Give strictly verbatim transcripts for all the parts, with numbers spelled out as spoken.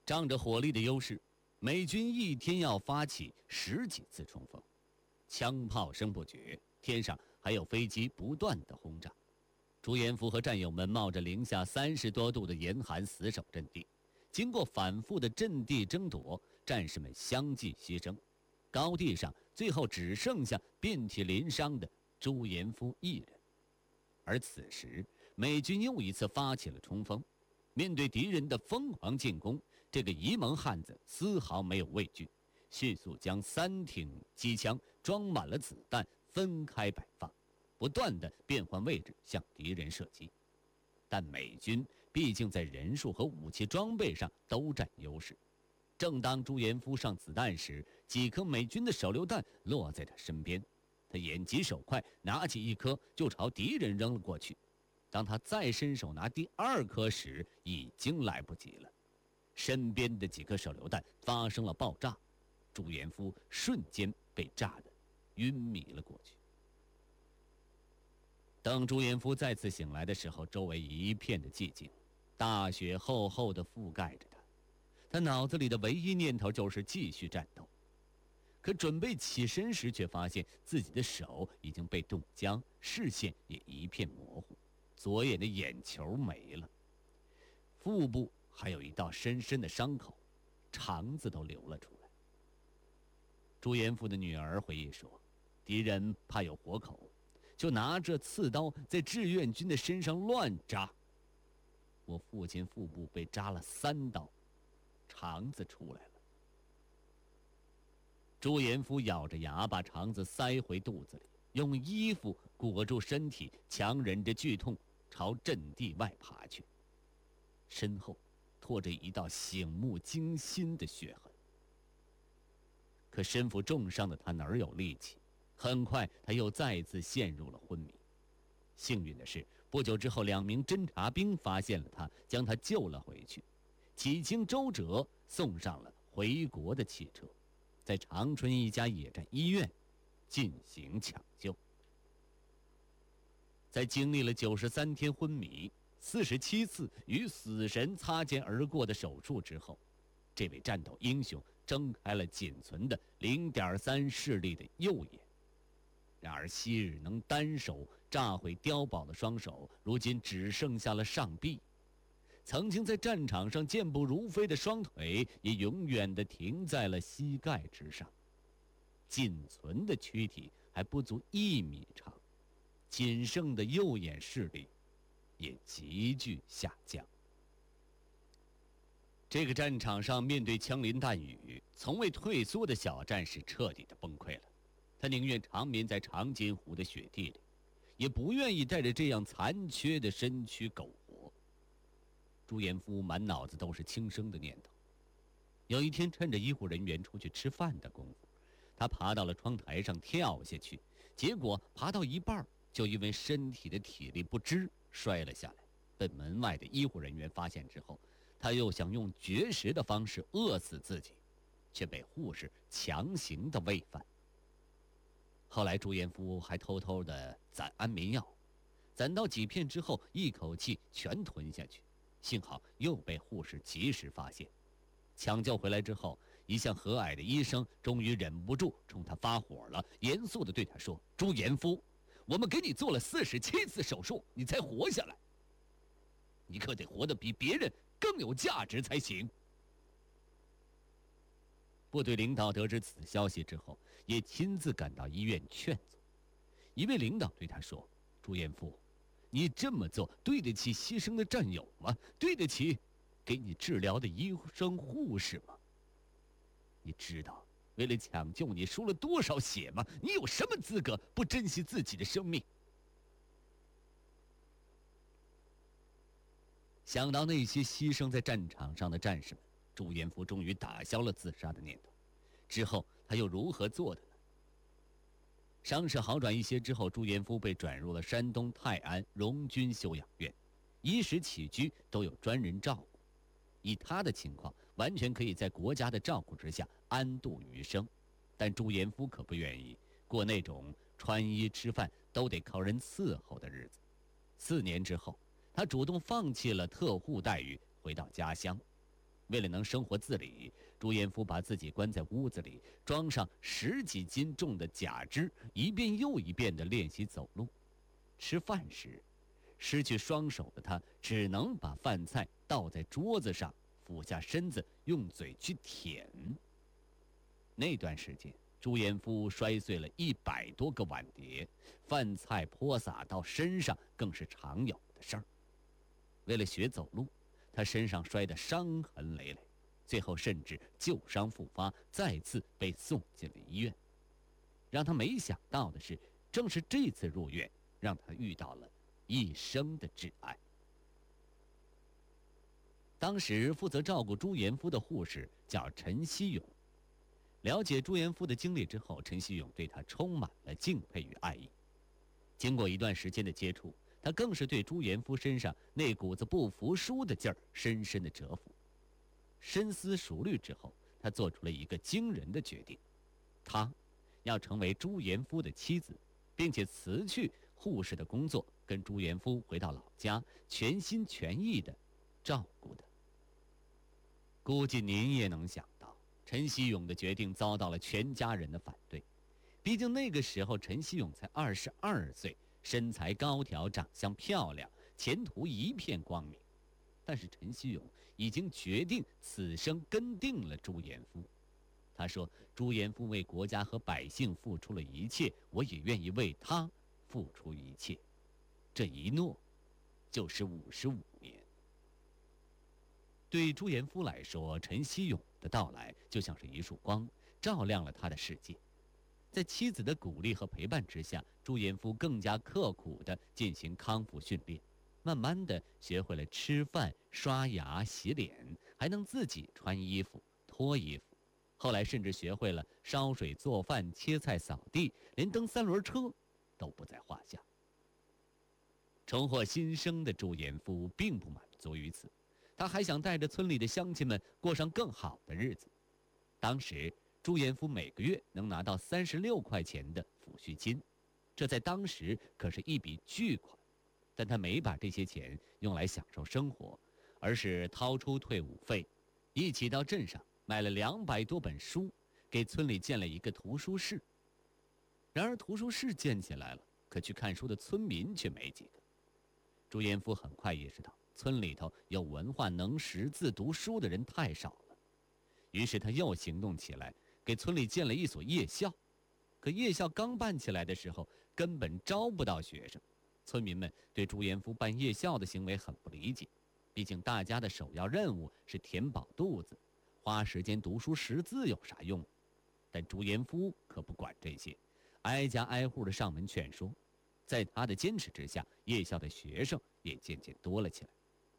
仗着火力的优势，美军一天要发起十几次冲锋，枪炮声不绝，天上还有飞机不断的轰炸。朱延福和战友们冒着零下三十多度的严寒死守阵地，经过反复的阵地争夺，战士们相继牺牲，高地上最后只剩下遍体鳞伤的朱延福一人。而此时，美军又一次发起了冲锋。面对敌人的疯狂进攻，这个沂蒙汉子丝毫没有畏惧，迅速将三挺机枪装满了子弹，分开摆放，不断地变换位置向敌人射击。但美军毕竟在人数和武器装备上都占优势。正当朱延福上子弹时，几颗美军的手榴弹落在他身边，他眼疾手快，拿起一颗就朝敌人扔了过去。当他再伸手拿第二颗时，已经来不及了。身边的几颗手榴弹发生了爆炸，朱延福瞬间被炸得晕迷了过去。等朱延福再次醒来的时候，周围一片的寂静，大雪厚厚地覆盖着他。他脑子里的唯一念头就是继续战斗。可准备起身时，却发现自己的手已经被冻僵，视线也一片模糊，左眼的眼球没了，腹部还有一道深深的伤口，肠子都流了出来。朱延福的女儿回忆说，敌人怕有活口，就拿着刺刀在志愿军的身上乱扎。我父亲腹部被扎了三刀，肠子出来了。朱延福咬着牙把肠子塞回肚子里，用衣服裹住身体，强忍着剧痛朝阵地外爬去，身后拖着一道醒目惊心的血痕。可身负重伤的他哪儿有力气？很快他又再次陷入了昏迷。幸运的是，不久之后两名侦察兵发现了他，将他救了回去，几经周折送上了回国的汽车，在长春一家野战医院进行抢救。在经历了九十三天昏迷、四十七次与死神擦肩而过的手术之后，这位战斗英雄睁开了仅存的 零点三 视力的右眼。然而昔日能单手炸毁碉堡的双手，如今只剩下了上臂。曾经在战场上健步如飞的双腿，也永远地停在了膝盖之上。仅存的躯体还不足一米长，仅剩的右眼视力也急剧下降。这个战场上面对枪林弹雨，从未退缩的小战士彻底的崩溃了。他宁愿长眠在长津湖的雪地里，也不愿意带着这样残缺的身躯苟活。朱延福满脑子都是轻生的念头。有一天，趁着医护人员出去吃饭的功夫，他爬到了窗台上跳下去，结果爬到一半就因为身体的体力不支摔了下来。被门外的医护人员发现之后，他又想用绝食的方式饿死自己，却被护士强行的喂饭。后来朱延福还偷偷地攒安眠药，攒到几片之后，一口气全吞下去，幸好又被护士及时发现。抢救回来之后，一向和蔼的医生终于忍不住冲他发火了，严肃地对他说：朱延福，我们给你做了四十七次手术，你才活下来，你可得活得比别人更有价值才行。部队领导得知此消息之后，也亲自赶到医院劝阻。一位领导对他说：朱延福，你这么做对得起牺牲的战友吗？对得起给你治疗的医生护士吗？你知道为了抢救你输了多少血吗？你有什么资格不珍惜自己的生命？想到那些牺牲在战场上的战士们，朱延福终于打消了自杀的念头。之后他又如何做的呢？伤势好转一些之后，朱延福被转入了山东泰安荣军休养院，衣食起居都有专人照顾。以他的情况，完全可以在国家的照顾之下安度余生。但朱延福可不愿意过那种穿衣吃饭都得靠人伺候的日子。四年之后，他主动放弃了特护待遇，回到家乡。 为了能生活自理，朱延夫把自己关在屋子里，装上十几斤重的假肢，一遍又一遍地练习走路。吃饭时，失去双手的他只能把饭菜倒在桌子上，俯下身子用嘴去舔。那段时间，朱延夫摔碎了一百多个碗碟，饭菜泼洒到身上更是常有的事儿。为了学走路，他身上摔得伤痕累累，最后甚至旧伤复发，再次被送进了医院。让他没想到的是，正是这次入院，让他遇到了一生的挚爱。当时负责照顾朱延夫的护士叫陈希勇。了解朱延夫的经历之后，陈希勇对他充满了敬佩与爱意。经过一段时间的接触，他更是对朱延夫身上那股子不服输的劲儿深深的折服。深思熟虑之后，他做出了一个惊人的决定：他要成为朱延夫的妻子，并且辞去护士的工作，跟朱延夫回到老家，全心全意地照顾他。估计您也能想到，陈希勇的决定遭到了全家人的反对。毕竟那个时候陈希勇才二十二岁，身材高挑，长相漂亮，前途一片光明。但是陈希勇已经决定此生跟定了朱延夫。他说：“朱延夫为国家和百姓付出了一切，我也愿意为他付出一切。”这一诺，就是五十五年。对朱延夫来说，陈希勇的到来就像是一束光，照亮了他的世界。在妻子的鼓励和陪伴之下，朱延夫更加刻苦地进行康复训练，慢慢地学会了吃饭、刷牙、洗脸，还能自己穿衣服、脱衣服。后来甚至学会了烧水做饭、切菜扫地，连蹬三轮车都不在话下。重获新生的朱延夫并不满足于此，他还想带着村里的乡亲们过上更好的日子。当时朱延夫每个月能拿到三十六块钱的抚恤金，这在当时可是一笔巨款。但他没把这些钱用来享受生活，而是掏出退伍费，一起到镇上买了两百多本书，给村里建了一个图书室。然而图书室建起来了，可去看书的村民却没几个。朱延夫很快意识到，村里头有文化、能识字、读书的人太少了。于是他又行动起来，给村里建了一所夜校。可夜校刚办起来的时候，根本招不到学生。村民们对朱延夫办夜校的行为很不理解，毕竟大家的首要任务是填饱肚子，花时间读书识字有啥用？但朱延夫可不管这些，挨家挨户的上门劝说。在他的坚持之下，夜校的学生也渐渐多了起来。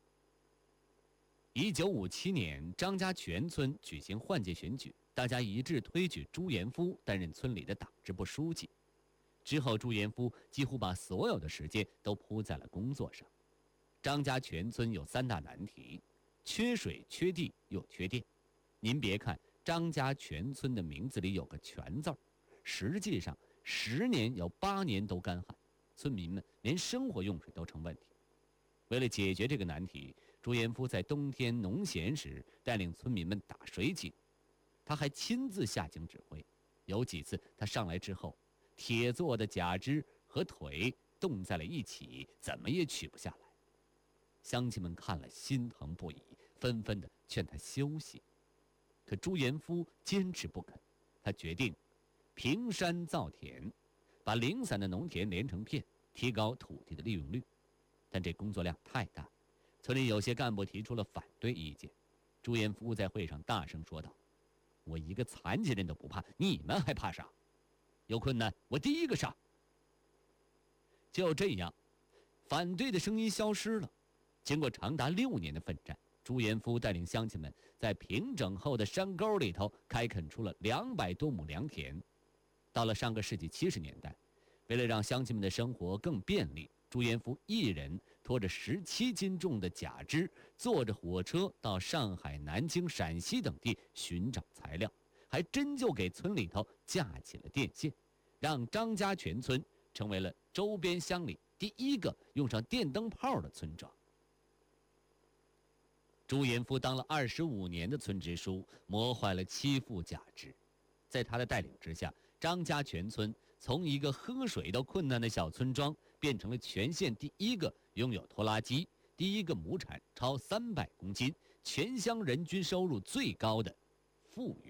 一九五七年，张家全村举行换届选举，大家一致推举朱延夫担任村里的党支部书记。之后，朱延夫几乎把所有的时间都扑在了工作上。张家全村有三大难题：缺水、缺地又缺电。您别看张家全村的名字里有个全字儿，实际上十年有八年都干旱，村民们连生活用水都成问题。为了解决这个难题，朱延夫在冬天农闲时带领村民们打水井，他还亲自下井指挥。有几次他上来之后，铁做的假肢和腿冻在了一起，怎么也取不下来。乡亲们看了心疼不已，纷纷的劝他休息。可朱延夫坚持不肯，他决定平山造田，把零散的农田连成片，提高土地的利用率。但这工作量太大，村里有些干部提出了反对意见。朱延夫在会上大声说道：“我一个残疾人都不怕，你们还怕啥？有困难我第一个上。”就这样，反对的声音消失了。经过长达六年的奋战，朱延夫带领乡亲们在平整后的山沟里头开垦出了两百多亩良田。到了上个世纪七十年代，为了让乡亲们的生活更便利，朱延夫一人拖着十七斤重的假肢，坐着火车到上海、南京、陕西等地寻找材料，还真就给村里头架起了电线，让张家全村成为了周边乡里第一个用上电灯泡的村庄。 朱延夫当了二十五年的村支书，磨坏了七副假肢。在他的带领之下，张家全村从一个喝水都困难的小村庄，变成了全县第一个拥有拖拉机、第一个亩产超三百公斤、全乡人均收入最高的富裕。